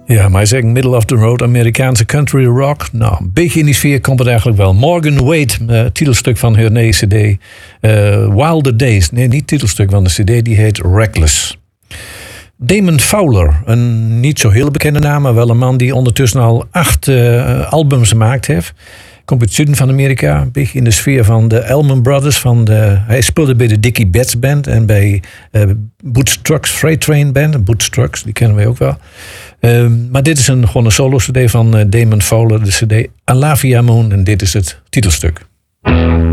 Ja, maar hij zegt middle of the road, Amerikaanse country rock. Nou, een beetje in die sfeer komt het eigenlijk wel. Morgan Wade, titelstuk van haar nieuwe cd. Wilder Days, nee, niet titelstuk van de cd, die heet Reckless. Damon Fowler, een niet zo heel bekende naam, maar wel een man die ondertussen al 8 albums gemaakt heeft. Komt uit het zuiden van Amerika, een beetje in de sfeer van de Allman Brothers. Hij speelde bij de Dickie Betts Band en bij Boots Trucks Freight Train Band. Boots Trucks, die kennen wij ook wel. Maar dit is gewoon een solo-cd van Damon Fowler, de cd Alavia Moon. En dit is het titelstuk.